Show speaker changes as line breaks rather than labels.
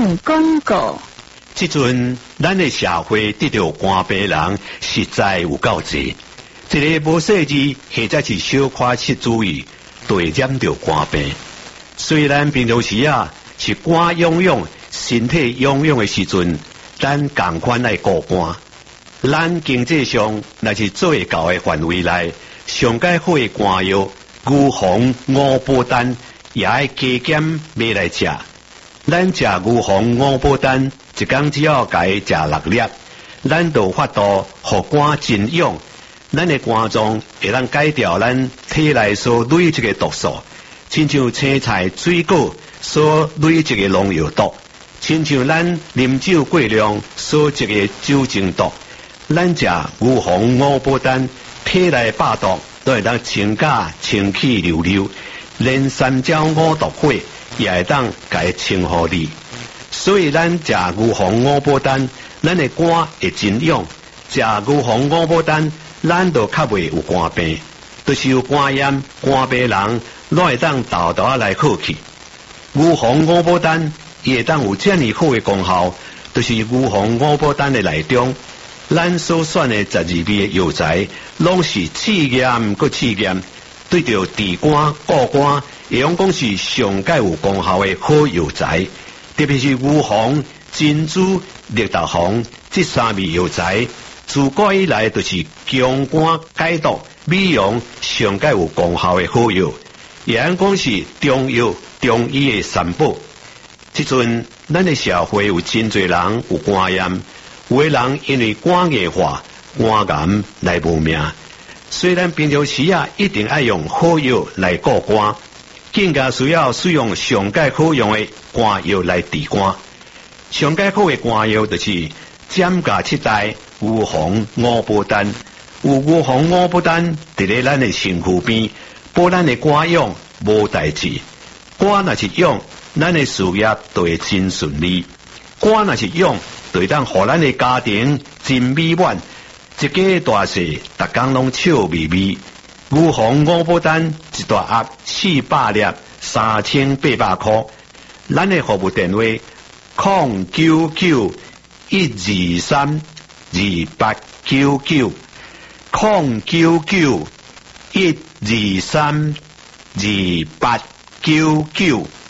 放广告。
即阵咱的社会得到肝病人实在有够济，一个无细致或者是小可失注意，就会染到肝病。虽然平常时是肝痒痒、身体痒痒的时阵，咱同款来顾肝。咱经济上若是做会到的范围内，上解好的肝药，牛黄、五宝丹也爱加减买来食。咱食牛黄、五宝丹，一天只要甲伊食6粒，咱就有法度互肝真痒。咱的肝脏会当解掉咱体内所累积的毒素，亲像青菜、水果所累积的农药毒，亲像咱啉酒过量所积的酒精毒。咱食牛黄、五宝丹，体内百毒都会当清假清气溜溜，连三焦五毒火也会当甲伊清互你。所以咱食牛黄、五宝丹，咱的肝会真痒。食牛黄、五宝丹，咱就较袂有肝病，就是有肝炎、肝病人，拢会当豆豆来好去。牛黄、五宝丹也会当有这么好的功效，就是牛黄、五宝丹的内中，咱所选的12味的药材，拢是试验搁试验，对着治肝、顾肝，会用讲是上界有功效的好药材。特别是牛黄、珍珠、绿豆黄这3味药材，自古以来就是强肝解毒、美容上界有功效的好药，也按讲是中药、中医的三宝。即阵咱的社会有真侪人有肝炎，有的人因为肝硬化、肝癌来无命。虽然平常时一定要用好药来顾肝，更加需要使用上界好用的肝药来治肝。上界好的肝药就是giảm價7代牛黃、五寶丹。有牛黃、五寶丹伫咧咱的身軀邊，保咱的肝癢無代志。肝若是癢，咱的事業就會真順利。肝若是癢，就會當互咱的家庭真美滿，一家大細逐工攏笑眯眯。牛黃、五寶丹一大盒400粒，3800塊。咱的服務電話099-123-2899 099-123-2899。